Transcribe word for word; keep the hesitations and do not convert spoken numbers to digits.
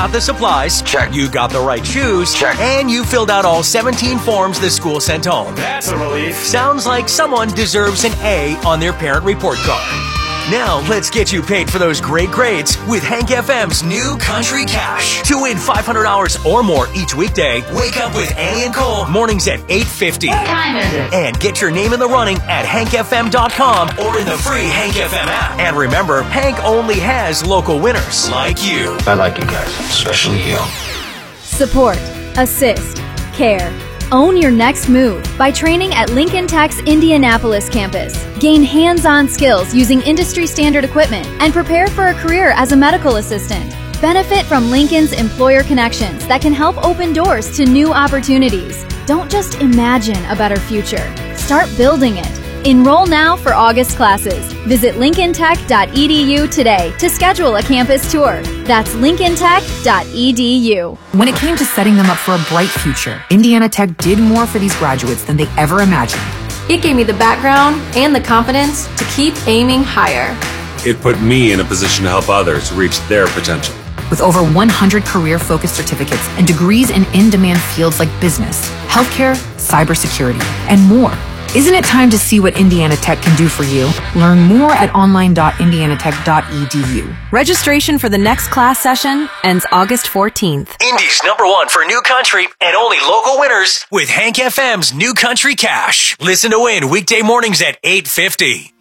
Got the supplies. Check. You got the right shoes. Check. And you filled out all seventeen forms the school sent home. That's a relief. Sounds like someone deserves an A on their parent report card. Now, let's get you paid for those great grades with Hank F M's New Country Cash. To win five hundred dollars or more each weekday, wake up with Annie and Cole mornings at eight fifty. What time is it? And get your name in the running at hank f m dot com or in the free Hank F M app. And remember, Hank only has local winners like you. I like you guys, especially you. Support, assist, care. Own your next move by training at Lincoln Tech's Indianapolis campus. Gain hands-on skills using industry-standard equipment and prepare for a career as a medical assistant. Benefit from Lincoln's employer connections that can help open doors to new opportunities. Don't just imagine a better future. Start building it. Enroll now for August classes. Visit lincoln tech dot e d u today to schedule a campus tour. That's lincoln tech dot e d u. When it came to setting them up for a bright future, Indiana Tech did more for these graduates than they ever imagined. It gave me the background and the confidence to keep aiming higher. It put me in a position to help others reach their potential. With over one hundred career-focused certificates and degrees in in-demand fields like business, healthcare, cybersecurity, and more. Isn't it time to see what Indiana Tech can do for you? Learn more at online dot indiana tech dot e d u. Registration for the next class session ends August fourteenth. Indy's number one for new country and only local winners with Hank F M's New Country Cash. Listen to win weekday mornings at eight fifty.